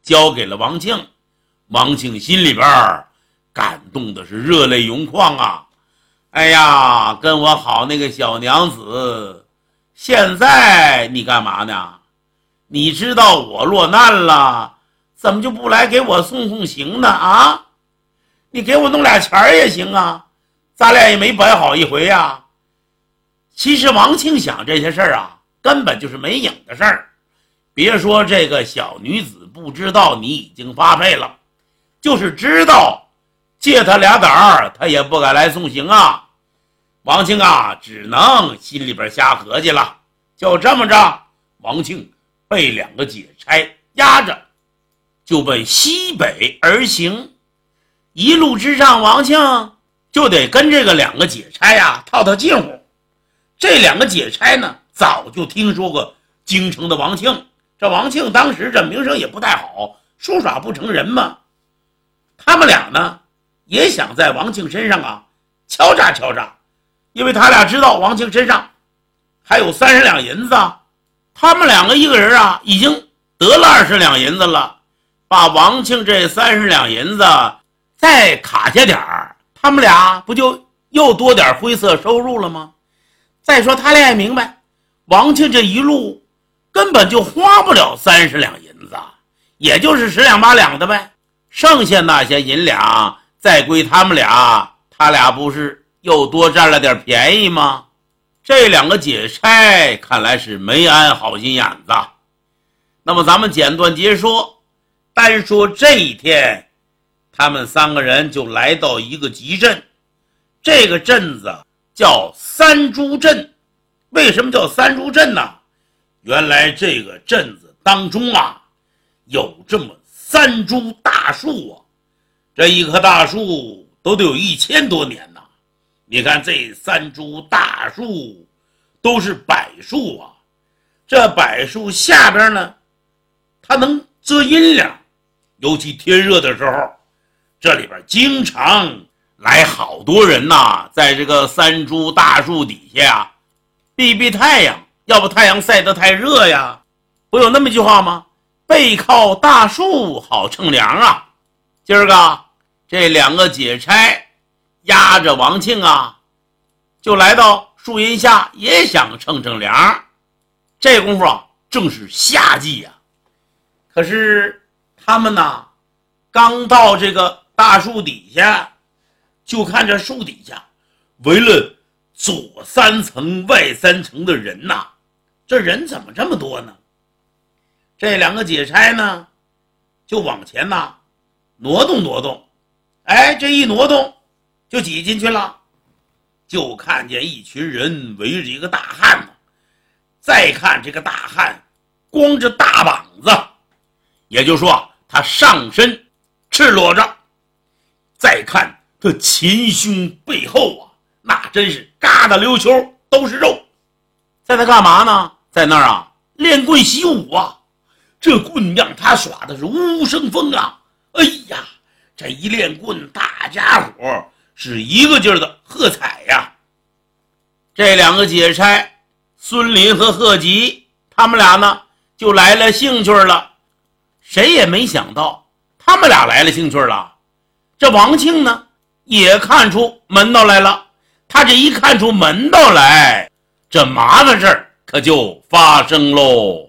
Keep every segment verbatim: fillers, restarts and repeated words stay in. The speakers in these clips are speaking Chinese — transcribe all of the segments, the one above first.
交给了王庆。王庆心里边感动的是热泪盈眶啊！哎呀，跟我好那个小娘子，现在你干嘛呢？你知道我落难了，怎么就不来给我送送行呢？啊，你给我弄俩钱儿也行啊，咱俩也没白好一回呀、啊。其实王庆想这些事儿啊，根本就是没影的事儿。别说这个小女子不知道你已经发配了，就是知道借他俩胆儿，他也不敢来送行啊。王庆啊，只能心里边瞎合计了。就这么着，王庆被两个解差压着，就奔西北而行。一路之上，王庆就得跟这个两个解差啊套套近乎。这两个解差呢，早就听说过京城的王庆。这王庆当时这名声也不太好，说耍不成人嘛。他们俩呢，也想在王庆身上啊敲诈敲诈。因为他俩知道王庆身上还有三十两银子啊，他们两个一个人啊已经得了二十两银子了，把王庆这三十两银子再卡下点儿，他们俩不就又多点灰色收入了吗？再说他俩也明白，王庆这一路根本就花不了三十两银子，也就是十两八两的呗，剩下那些银两再归他们俩，他俩不是又多占了点便宜吗？这两个解差看来是没安好心眼子。那么咱们简短截说，单说这一天，他们三个人就来到一个集镇，这个镇子叫三株镇。为什么叫三株镇呢？原来这个镇子当中啊，有这么三株大树啊，这一棵大树都得有一千多年呢。你看这三株大树都是柏树啊，这柏树下边呢，它能遮阴凉，尤其天热的时候，这里边经常来好多人呐，在这个三株大树底下啊避避太阳，要不太阳晒得太热呀。不有那么一句话吗？背靠大树好乘凉啊。今儿个这两个解差压着王庆啊，就来到树荫下，也想乘乘凉。这功夫啊，正是夏季呀、啊。可是他们呢，刚到这个大树底下，就看这树底下围了左三层外三层的人呐、啊，这人怎么这么多呢？这两个解差呢，就往前呐挪动挪动，哎，这一挪动就挤进去了，就看见一群人围着一个大汉呢。再看这个大汉光着大膀子，也就是说他上身赤裸着，再看这前胸背后啊，那真是嘎达溜球都是肉。在他干嘛呢？在那儿啊练棍习武啊，这棍让他耍的是无声风啊。哎呀，这一练棍，大家伙是一个劲儿的喝彩呀。这两个解差孙林和贺吉，他们俩呢就来了兴趣了。谁也没想到他们俩来了兴趣了，这王庆呢也看出门道来了。他这一看出门道来，这麻烦事儿可就发生喽。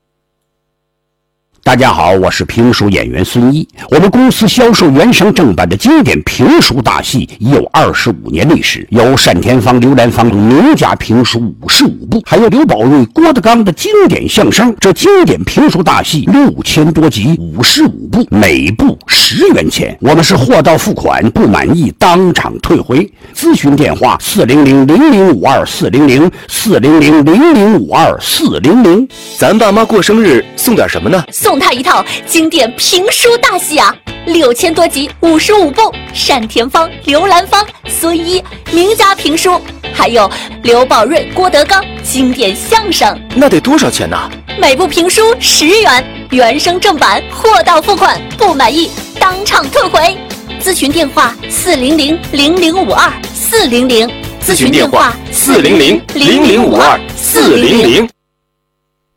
大家好，我是评书演员孙一。我们公司销售原声正版的经典评书大戏已有二十五年历史，有单田芳、刘兰芳名家评书五十五部，还有刘宝瑞、郭德纲的经典相声。这经典评书大戏六千多集，五十五部，每部十元钱。我们是货到付款，不满意当场退回。咨询电话：四零零零零五二四零零四零零零零五二四零零。 咱爸妈过生日送点什么呢？ 送他一套经典评书大戏啊，六千多集，五十五部，单田芳、刘兰芳、孙一名家评书，还有刘宝瑞、郭德纲经典相声。 那得多少钱呢？ 每部评书十元，原声正版，货到付款，不满意当场退回。咨询电话：四零零零零五二四零零。 咨询电话：四零零零零五二四零零。